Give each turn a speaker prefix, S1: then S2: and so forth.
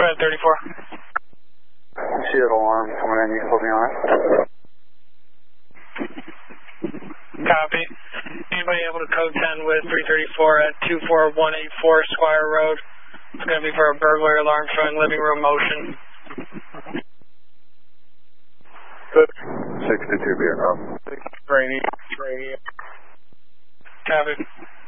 S1: ahead, 34.
S2: See that alarm coming in, you can put me on it.
S1: Copy. Anybody able to code 10 with 334 at 24184 Squire Road? It's going to be for a burglary alarm showing living room motion.
S2: 62 beer.
S1: Copy.